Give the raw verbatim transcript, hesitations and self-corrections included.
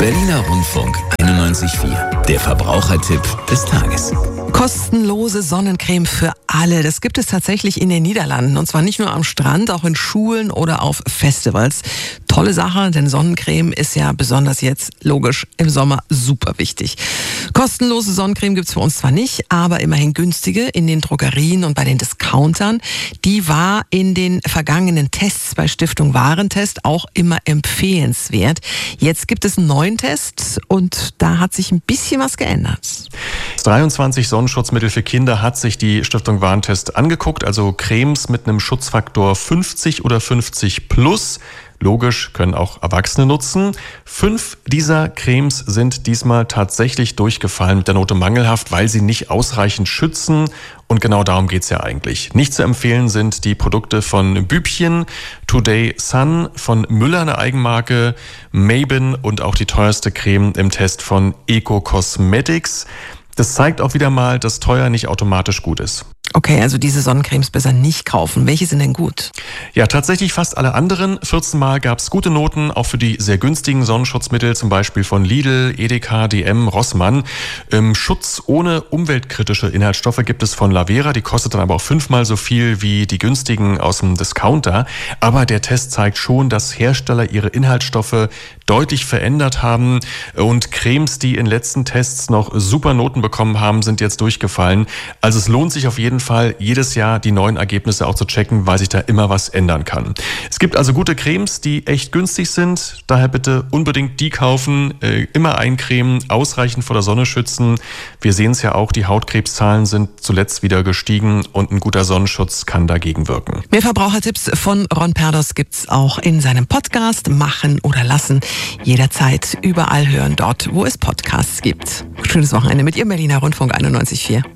Berliner Rundfunk einundneunzig Komma vier. Der Verbrauchertipp des Tages. Kostenlose Sonnencreme für alle. Das gibt es tatsächlich in den Niederlanden. Und zwar nicht nur am Strand, auch in Schulen oder auf Festivals. Tolle Sache, denn Sonnencreme ist ja besonders jetzt, logisch, im Sommer super wichtig. Kostenlose Sonnencreme gibt's für uns zwar nicht, aber immerhin günstige in den Drogerien und bei den Discountern. Die war in den vergangenen Tests bei Stiftung Warentest auch immer empfehlenswert. Jetzt gibt es einen neuen Test und da hat sich ein bisschen was geändert. dreiundzwanzig Sonnenschutzmittel für Kinder hat sich die Stiftung Warentest angeguckt, also Cremes mit einem Schutzfaktor fünfzig oder fünfzig plus. Logisch, können auch Erwachsene nutzen. Fünf dieser Cremes sind diesmal tatsächlich durchgefallen mit der Note mangelhaft, weil sie nicht ausreichend schützen. Und genau darum geht's ja eigentlich. Nicht zu empfehlen sind die Produkte von Bübchen, Today Sun, von Müller eine Eigenmarke, Mabin und auch die teuerste Creme im Test von Eco Cosmetics. Das zeigt auch wieder mal, dass teuer nicht automatisch gut ist. Okay, also diese Sonnencremes besser nicht kaufen. Welche sind denn gut? Ja, tatsächlich fast alle anderen. vierzehn Mal gab es gute Noten, auch für die sehr günstigen Sonnenschutzmittel, zum Beispiel von Lidl, Edeka, D M, Rossmann. Ähm, Schutz ohne umweltkritische Inhaltsstoffe gibt es von Lavera. Die kostet dann aber auch fünfmal so viel wie die günstigen aus dem Discounter. Aber der Test zeigt schon, dass Hersteller ihre Inhaltsstoffe deutlich verändert haben. Und Cremes, die in letzten Tests noch super Noten bekommen haben, sind jetzt durchgefallen. Also es lohnt sich auf jeden Fall, jedes Jahr die neuen Ergebnisse auch zu checken, weil sich da immer was ändern kann. Es gibt also gute Cremes, die echt günstig sind. Daher bitte unbedingt die kaufen, äh, immer eincremen, ausreichend vor der Sonne schützen. Wir sehen es ja auch, die Hautkrebszahlen sind zuletzt wieder gestiegen und ein guter Sonnenschutz kann dagegen wirken. Mehr Verbrauchertipps von Ron Perdos gibt's auch in seinem Podcast Machen oder Lassen. Jederzeit überall hören, dort wo es Podcasts gibt. Schönes Wochenende mit Ihrem Berliner Rundfunk einundneunzig Komma vier.